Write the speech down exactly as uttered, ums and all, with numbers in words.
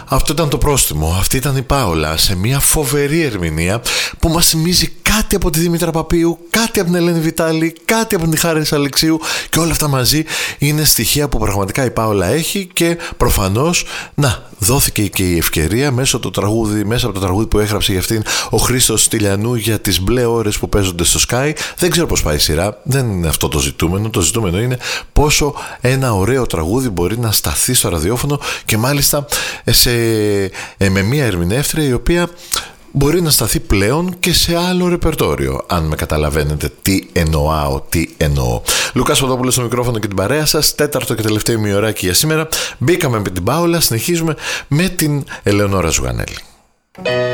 Αυτό ήταν το πρόστιμο. Αυτή ήταν η Πάολα σε μια φοβερή ερμηνεία που μας θυμίζει κάτι από τη Δήμητρα Παπίου, κάτι από την Ελένη Βιτάλη, κάτι από την Χάρης Αλεξίου, και όλα αυτά μαζί είναι στοιχεία που πραγματικά η Πάολα έχει. Και προφανώς, να, δόθηκε και η ευκαιρία μέσω, το τραγούδι, μέσα από το τραγούδι που έγραψε για αυτήν ο Χρήστος Στυλιανού για τις μπλε ώρες που παίζονται στο Sky. Δεν ξέρω πώς πάει η σειρά, δεν είναι αυτό το ζητούμενο. Το ζητούμενο είναι πόσο ένα ωραίο τραγούδι μπορεί να σταθεί στο ραδιόφωνο, και μάλιστα σε, ε, με μια ερμηνεύτρια η οποία μπορεί να σταθεί πλέον και σε άλλο ρεπερτόριο, αν με καταλαβαίνετε τι εννοάω, τι εννοώ. Λουκάς Παπαδόπουλος στο μικρόφωνο και την παρέα σας, τέταρτο και τελευταίο ημιωράκι για σήμερα. Μπήκαμε με την Πάολα, συνεχίζουμε με την Ελεονόρα Ζουγανέλη.